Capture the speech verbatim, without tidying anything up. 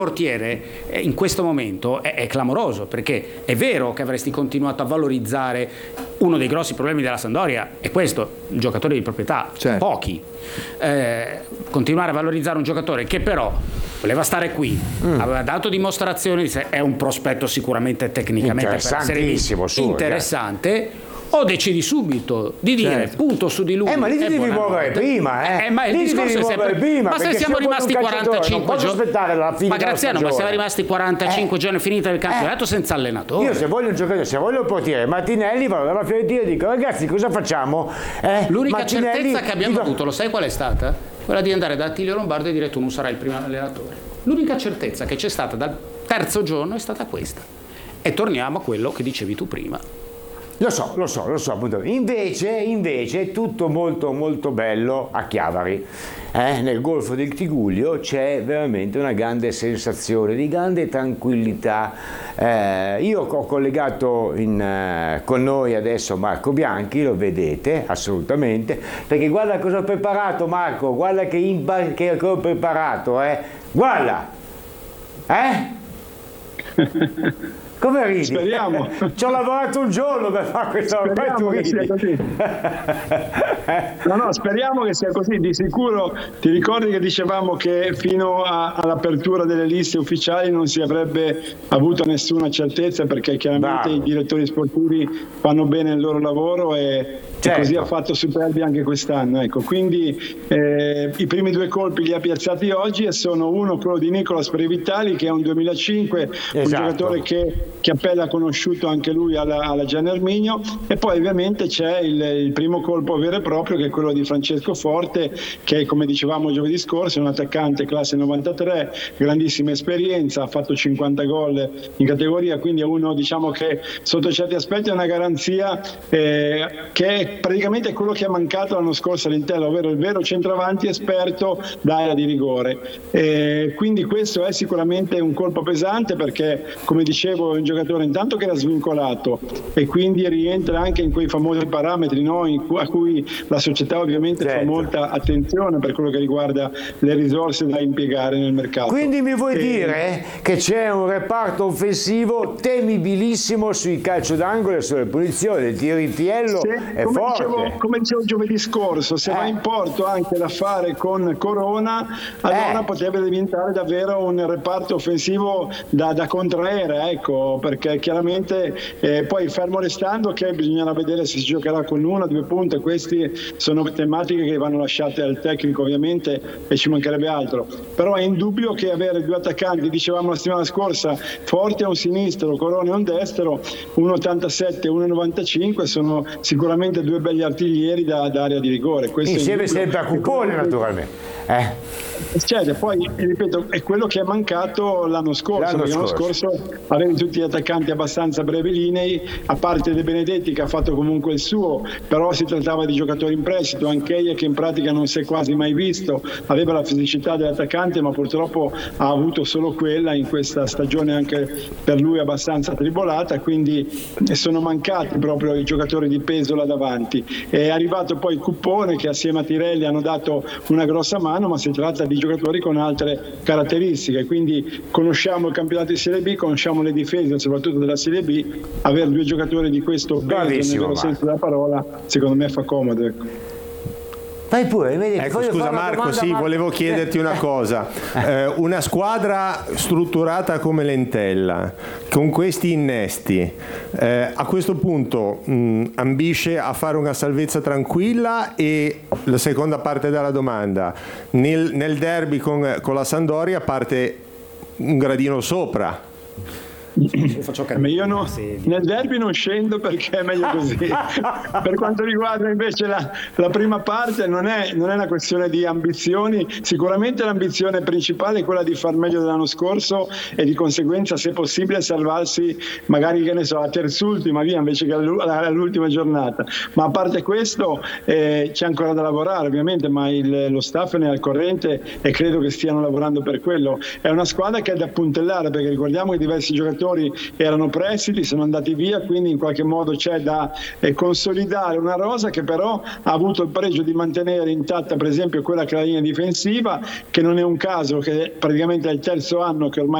portiere in questo momento è, è clamoroso, perché è vero che avresti continuato a valorizzare uno dei grossi problemi della Sampdoria, è questo, un giocatore di proprietà, certo. pochi, eh, continuare a valorizzare un giocatore che però voleva stare qui, mm. aveva dato dimostrazioni di sé, è un prospetto sicuramente tecnicamente per essere interessante. O decidi subito di dire certo. punto su di lui. Eh, ma lì ti devi muovere prima, eh. eh ma il lì discorso è sempre prima, ma se siamo rimasti quarantacinque giorni. Ma Graziano, ma siamo rimasti quarantacinque eh. giorni finita il campionato eh. senza allenatore. Io se voglio un giocatore, se voglio il portiere Martinelli, vado dalla Fiorentina e dico "Ragazzi, cosa facciamo?" Eh, L'unica Martinelli, certezza che abbiamo dico... avuto, lo sai qual è stata? Quella di andare da Attilio Lombardo e dire "Tu non sarai il primo allenatore". L'unica certezza che c'è stata dal terzo giorno è stata questa. E torniamo a quello che dicevi tu prima. Lo so, lo so, lo so, appunto. Invece, invece è tutto molto molto bello a Chiavari. Eh, nel Golfo del Tigullio c'è veramente una grande sensazione di grande tranquillità. Eh, io ho collegato in, eh, con noi adesso Marco Bianchi, lo vedete assolutamente, perché guarda cosa ho preparato, Marco, guarda che, imba- che ho preparato, eh. Guarda, eh? Come ridi? Speriamo. Ci ho lavorato un giorno per fare questo. Speriamo che sia così. No, no, speriamo che sia così. Di sicuro ti ricordi che dicevamo che fino a, all'apertura delle liste ufficiali non si avrebbe avuto nessuna certezza, perché chiaramente Bravo. i direttori sportivi fanno bene il loro lavoro e, certo. e così ha fatto Superbi anche quest'anno. Ecco, quindi eh, i primi due colpi li ha piazzati oggi e sono uno quello di Nicolas Previtali, che è un duemilacinque, esatto. un giocatore che che appena conosciuto anche lui alla, alla Gian Erminio, e poi ovviamente c'è il, il primo colpo vero e proprio, che è quello di Francesco Forte, che come dicevamo giovedì scorso è un attaccante classe novantatré, grandissima esperienza, ha fatto cinquanta gol in categoria, quindi è uno, diciamo, che sotto certi aspetti è una garanzia eh, che è praticamente quello che è mancato l'anno scorso all'Inter, ovvero il vero centravanti esperto d'area di rigore. E quindi questo è sicuramente un colpo pesante, perché come dicevo è un giocatore intanto che era svincolato e quindi rientra anche in quei famosi parametri, no? in cu- a cui la società ovviamente certo. fa molta attenzione per quello che riguarda le risorse da impiegare nel mercato. Quindi mi vuoi e... dire che c'è un reparto offensivo temibilissimo sui calcio d'angolo e sulle punizioni, il tiro in piello se, è come forte. Dicevo, come dicevo giovedì scorso, se eh. va in porto anche da fare con Corona, allora eh. potrebbe diventare davvero un reparto offensivo da, da contraere, ecco, perché chiaramente eh, poi fermo restando che bisognerà vedere se si giocherà con una, due punte, queste sono tematiche che vanno lasciate al tecnico ovviamente e ci mancherebbe altro, però è indubbio che avere due attaccanti, dicevamo la settimana scorsa, Forte a un sinistro, Corona a un destro, uno ottantasette e uno novantacinque, sono sicuramente due belli artiglieri da, da area di rigore. Questo insieme sempre a Cupone naturalmente. Eh. Certo, poi ripeto, è quello che è mancato l'anno scorso, l'anno, l'anno scorso, scorso avevi tutti gli attaccanti abbastanza brevilinei, a parte De Benedetti che ha fatto comunque il suo, però si trattava di giocatori in prestito, anche Eie che in pratica non si è quasi mai visto, aveva la fisicità dell'attaccante ma purtroppo ha avuto solo quella in questa stagione anche per lui abbastanza tribolata, quindi sono mancati proprio i giocatori di peso là davanti. È arrivato poi Cuppone che assieme a Tirelli hanno dato una grossa mano, ma si tratta di giocatori con altre caratteristiche, quindi conosciamo il campionato di Serie B, conosciamo le difese soprattutto della Serie B, avere due giocatori di questo peso nel vero senso della parola secondo me fa comodo, ecco. Vai pure, vedi, ecco, scusa Marco, sì, Marco. volevo chiederti una cosa. Eh, una squadra strutturata come l'Entella, con questi innesti, eh, a questo punto mh, ambisce a fare una salvezza tranquilla? E la seconda parte della domanda, nel, nel derby con, con la Sampdoria parte un gradino sopra? Io no, nel derby non scendo perché è meglio così. Per quanto riguarda invece la, la prima parte, non è, non è una questione di ambizioni, sicuramente l'ambizione principale è quella di far meglio dell'anno scorso e di conseguenza se possibile salvarsi magari, che ne so, la terzultima via invece che all'ultima giornata, ma a parte questo eh, c'è ancora da lavorare ovviamente, ma il, lo staff ne è al corrente e credo che stiano lavorando per quello. È una squadra che è da puntellare, perché ricordiamo che diversi giocatori giocatori erano prestiti, sono andati via, quindi in qualche modo c'è da eh, consolidare una rosa che però ha avuto il pregio di mantenere intatta per esempio quella che è la linea difensiva, che non è un caso che praticamente è il terzo anno che ormai